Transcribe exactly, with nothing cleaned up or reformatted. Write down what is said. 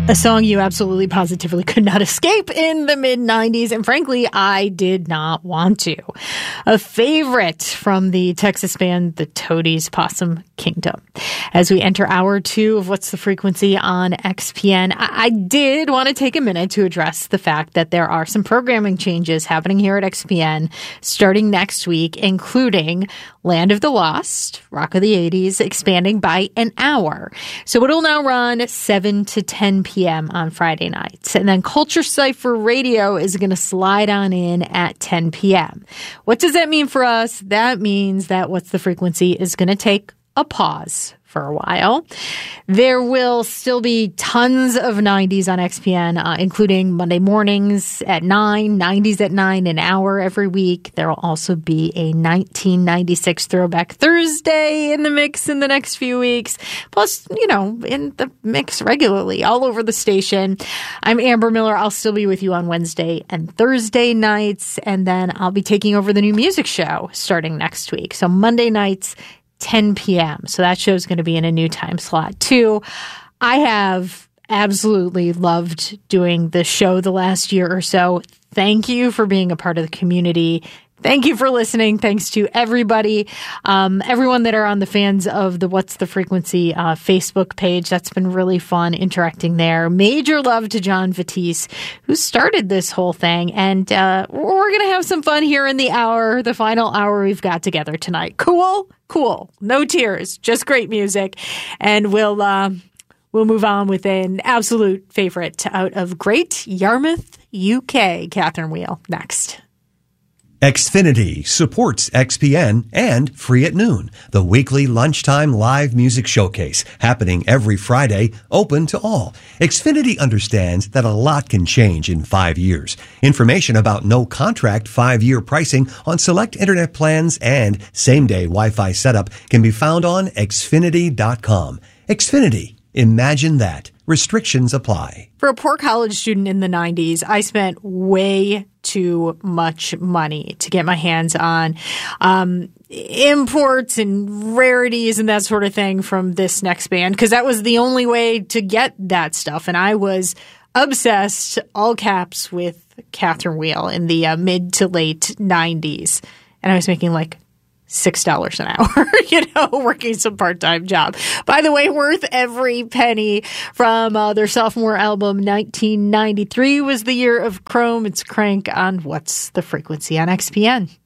A song you absolutely positively could not escape in the mid nineties, and frankly, I did not want to. A favorite from the Texas band, the Toadies, Possum Kingdom. As we enter hour two of What's the Frequency on X P N, I, I did want to take a minute to address the fact that there are some programming changes happening here at X P N starting next week, including Land of the Lost, Rock of the eighties, expanding by an hour. So it'll now run seven to ten p.m. on Friday nights. And then Culture Cypher Radio is going to slide on in at ten p.m. What does that mean for us? That means that What's the Frequency is going to take a pause for a while. There will still be tons of nineties on X P N, uh, including Monday mornings at nine, nineties at nine, an hour every week. There will also be a nineteen ninety-six Throwback Thursday in the mix in the next few weeks. Plus, you know, in the mix regularly all over the station. I'm Amber Miller. I'll still be with you on Wednesday and Thursday nights, and then I'll be taking over the new music show starting next week. So Monday nights, ten p.m. So that show is going to be in a new time slot too. I have absolutely loved doing this show the last year or so. Thank you for being a part of the community. Thank you for listening. Thanks to everybody, um, everyone that are on the fans of the What's the Frequency uh, Facebook page. That's been really fun interacting there. Major love to John Vatisse, who started this whole thing. And uh, we're going to have some fun here in the hour, the final hour we've got together tonight. Cool? Cool. No tears, just great music. And we'll uh, we'll move on with an absolute favorite out of Great Yarmouth, U K. Catherine Wheel next. Xfinity supports X P N and Free at Noon, the weekly lunchtime live music showcase happening every Friday, open to all. Xfinity understands that a lot can change in five years. Information about no contract five-year pricing on select internet plans and same-day Wi-Fi setup can be found on Xfinity dot com. Xfinity. Imagine that. Restrictions apply. For a poor college student in the nineties, I spent way too much money to get my hands on um, imports and rarities and that sort of thing from this next band, because that was the only way to get that stuff. And I was obsessed, all caps, with Catherine Wheel in the uh, mid to late nineties. And I was making like six dollars an hour, you know, working some part-time job. By the way, worth every penny. From uh, their sophomore album, nineteen ninety-three was the year of Chrome. It's Crank on What's the Frequency on X P N.